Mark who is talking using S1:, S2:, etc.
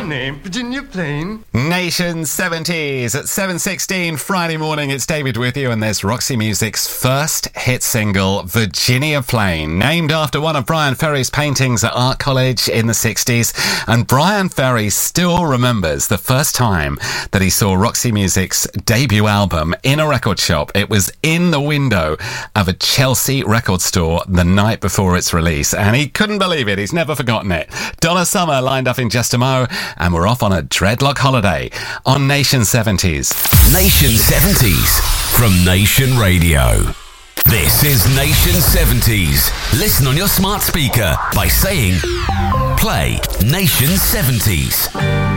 S1: name? Virginia Plain.
S2: Nation 70s at 7:16 Friday morning. It's David with you, and there's Roxy Music's first hit single, Virginia Plain, named after one of Brian Ferry's paintings at Art College in the 60s. And Brian Ferry still remembers the first time that he saw Roxy Music's debut album in a record shop. It was in the window of a Chelsea record store the night before its release, and he couldn't believe it. He's never forgotten it. Donna Summer lined up in just a mo, and we're off on a dreadlock holiday on Nation 70s.
S3: Nation 70s from Nation Radio. This is Nation 70s. Listen on your smart speaker by saying, play Nation 70s.